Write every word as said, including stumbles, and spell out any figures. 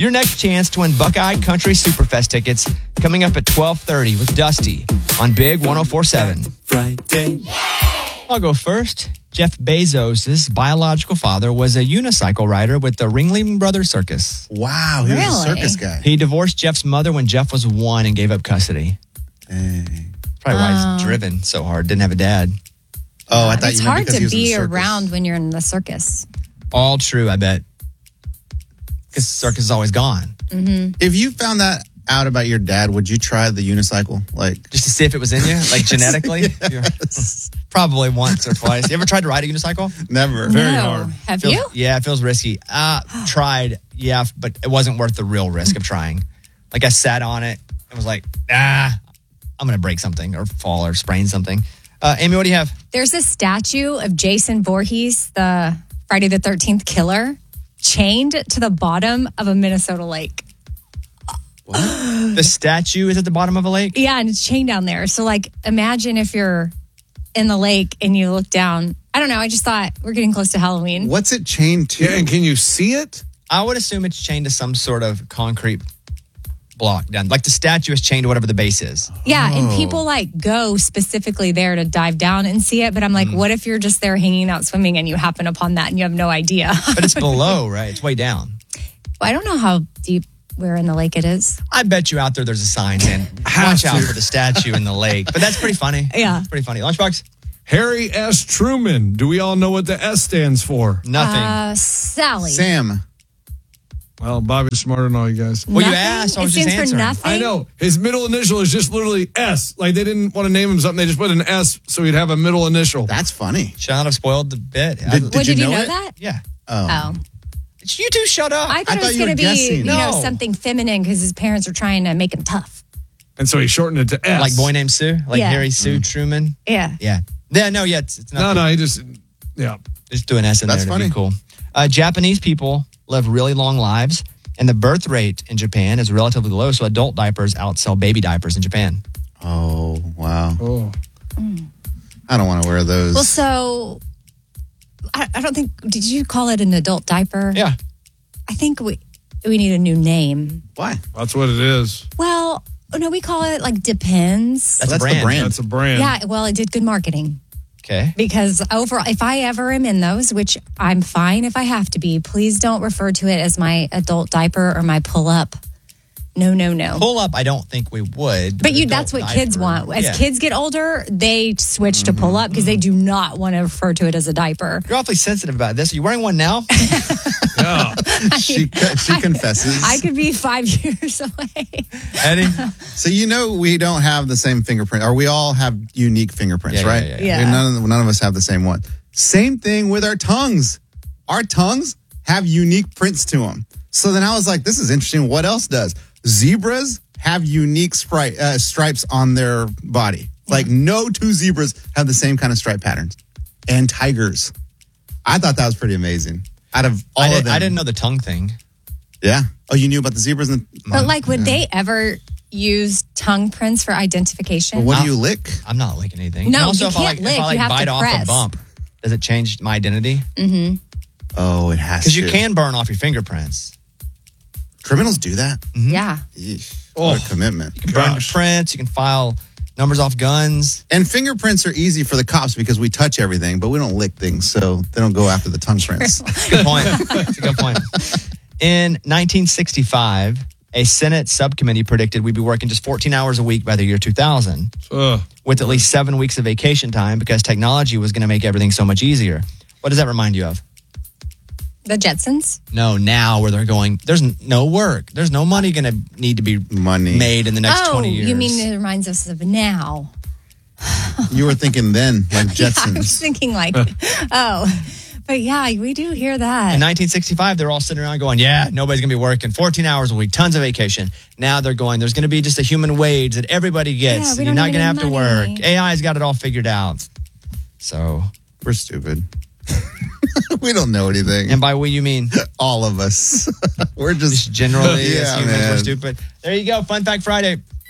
Your next chance to win Buckeye Country Superfest tickets coming up at twelve thirty with Dusty on Big one oh four point seven. Friday. I'll go first. Jeff Bezos' biological father was a unicycle rider with the Ringling Brothers Circus. Wow, he was a Really? circus guy. He divorced Jeff's mother when Jeff was one and gave up custody. Dang. Probably why Oh. he's driven so hard. Didn't have a dad. Oh, I thought It's you meant hard because to he was in the be circus. around when you're in the circus. All true, I bet. Because circus is always gone. If you found that out about your dad, would you try the unicycle? Like, Just to see if it was in you, like genetically. You're- Probably once or twice. You ever tried to ride a unicycle? never. Very no. hard. Have Feels- you? Yeah, it feels risky. Uh, tried, yeah, but it wasn't worth the real risk of trying. Like I sat on it and was like, ah, I'm going to break something or fall or sprain something. Uh, Amy, what do you have? There's a statue of Jason Voorhees, the Friday the thirteenth killer, chained to the bottom of a Minnesota lake. The statue is at the bottom of a lake? Yeah, and it's chained down there. So, like, imagine if you're in the lake and you look down. I don't know. I just thought we're getting close to Halloween. What's it chained to? Yeah, and can you see it? I would assume it's chained to some sort of concrete block down. Like the statue is chained to whatever the base is. Yeah, Oh. and people like go specifically there to dive down and see it. But I'm like, Mm. what if you're just there hanging out swimming and you happen upon that and you have no idea? But it's below, right? It's way down. Well, I don't know how deep where in the lake it is. I bet you out there there's a sign saying, watch out for the statue in the lake. But that's pretty funny. Yeah. It's pretty funny. Lunchbox? Harry S. Truman. Do we all know what the S stands for? Nothing. Uh, Sally. Sam. Well, Bobby's smarter than all you guys. Well, you Nothing? asked, I It was just stands for answering. nothing. I know. His middle initial is just literally S. Like they didn't want to name him something. They just put an S so he'd have a middle initial. That's funny. Should not have spoiled the bit. Did- I- did What, you did you know know it? that? yeah. Oh. Oh. You two shut up. I thought I it thought was you going were to be, guessing. you know, No. something feminine because his parents are trying to make him tough. And so he shortened it to S. Like Boy Named Sue? Like Yeah. Harry Sue Truman? Yeah. Yeah. Yeah, no, yeah, it's, it's No, not. no, he just, yeah. Just do an S in That's there to be funny. cool. Uh, Japanese people live really long lives, and the birth rate in Japan is relatively low, so adult diapers outsell baby diapers in Japan. Oh, wow. Oh. I don't want to wear those. Well, so I, I don't think, did you call it an adult diaper? Yeah. I think we we need a new name. Why? That's what it is. Well, no, we call it like Depends. That's, That's a the brand. brand. That's a brand. Yeah, well, it did good marketing. Okay. Because overall, if I ever am in those, which I'm fine if I have to be, please don't refer to it as my adult diaper or my pull up. No, no, no. Pull up, I don't think we would. But you, adult that's what kids diaper, want. As yeah. kids get older, they switch to pull up because they do not want to refer to it as a diaper. You're awfully sensitive about this. Are you wearing one now? Yeah. She she confesses. I could be five years away. Eddie? So you know we don't have the same fingerprint, or we all have unique fingerprints, Yeah, yeah, right? yeah, yeah. Yeah. We- None of, none of us have the same one. Same thing with our tongues. Our tongues have unique prints to them. So then I was like, this is interesting. What else does? Zebras have unique sprite, uh, stripes on their body. Like no two zebras have the same kind of stripe patterns. And tigers. I thought that was pretty amazing. Out of all I, of did, them. I didn't know the tongue thing. Yeah. Oh, you knew about the zebras? And But like, would they ever use tongue prints for identification? well, what I'll- do you lick? I'm not licking anything. No, And also, you if I can't like, lick. If I like You have to bite off press. a bump, does it change my identity? Oh, it has to. Because you can burn off your fingerprints. Criminals do that? Yeah. Yeesh. What a Oh. commitment. You can burn your Gosh. prints. You can file numbers off guns. And fingerprints are easy for the cops because we touch everything, but we don't lick things, so they don't go after the tongue prints. Good point. That's a good point. In nineteen sixty-five, a Senate subcommittee predicted we'd be working just fourteen hours a week by the year two thousand, Ugh. with at least seven weeks of vacation time because technology was going to make everything so much easier. What does that remind you of? The Jetsons? No, now where they're going, there's n- no work. There's no money going to need to be Money. made in the next oh, twenty years. you mean it reminds us of now? You were thinking then, like I was Jetsons. thinking like, oh, but yeah, we do hear that. In nineteen sixty-five, they're all sitting around going, yeah, nobody's going to be working fourteen hours a week, tons of vacation. Now they're going, there's going to be just a human wage that everybody gets. Yeah, we and don't you're not need going to have any to money. work. A I's got it all figured out. So, We're stupid. We don't know anything. and by we, you mean All of us. We're just just generally as Yeah, humans, we're man. stupid. There you go. Fun Fact Friday.